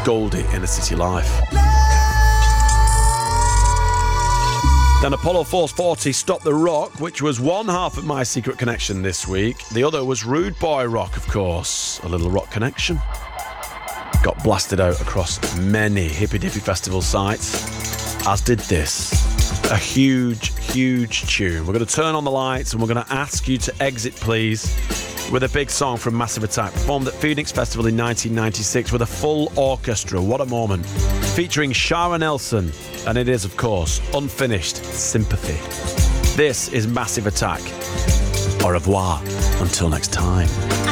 Goldie, Inner City Life. Then Apollo 440, Stop the Rock, which was one half of My Secret Connection this week. The other was Rude Boy Rock, of course. A little rock connection. Got blasted out across many hippy-dippy festival sites, as did this. A huge, huge tune. We're going to turn on the lights and we're going to ask you to exit, please, with a big song from Massive Attack, performed at Phoenix Festival in 1996 with a full orchestra. What a moment. Featuring Shara Nelson, and it is, of course, Unfinished Sympathy. This is Massive Attack. Au revoir. Until next time.